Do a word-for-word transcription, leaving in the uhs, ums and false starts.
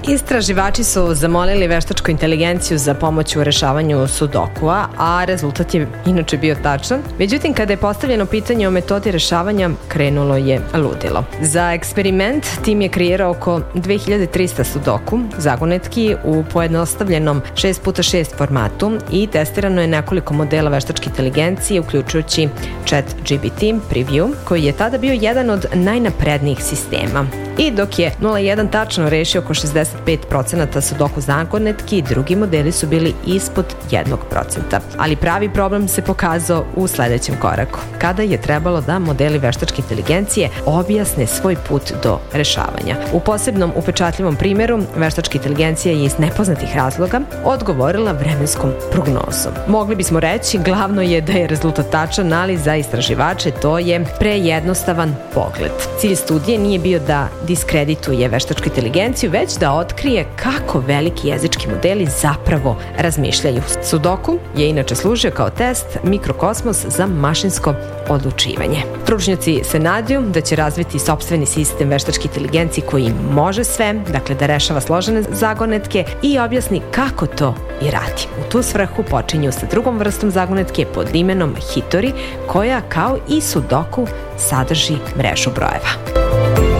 Istraživači su zamolili veštačku inteligenciju za pomoć u rešavanju sudokua, a rezultat je inače bio tačan. Međutim, kada je postavljeno pitanje o metodi rešavanja, krenulo je ludilo. Za eksperiment tim je kreirao oko dve hiljade trista sudoku, zagonetki u pojednostavljenom šest puta šest formatu i testirano je nekoliko modela veštačke inteligencije, uključujući ChatGPT Preview, koji je tada bio jedan od najnaprednijih sistema. I dok je nula jedan tačno rešio oko šezdeset pet procenata sudoku zagonetki, drugi modeli su bili ispod jednog procenta. Ali pravi problem se pokazao u sledećem koraku, kada je trebalo da modeli veštačke inteligencije objasne svoj put do rešavanja. U posebnom upečatljivom primjeru, veštačka inteligencija je iz nepoznatih razloga odgovorila vremenskom prognozom. Mogli bismo reći, glavno je da je rezultat tačan, ali za istraživače to je prejednostavan pogled. Cilj studije nije bio da diskredituje veštačku inteligenciju, već da otkrije kako veliki jezički modeli zapravo razmišljaju. Sudoku je inače služio kao test mikrokosmos za mašinsko odlučivanje. Stručnjaci se nadaju da će razviti sopstveni sistem veštačke inteligencije koji može sve, dakle da rešava složene zagonetke i objasni kako to i radi. U tu svrhu počinju sa drugom vrstom zagonetke pod imenom Hitori, koja kao i sudoku sadrži mrežu brojeva.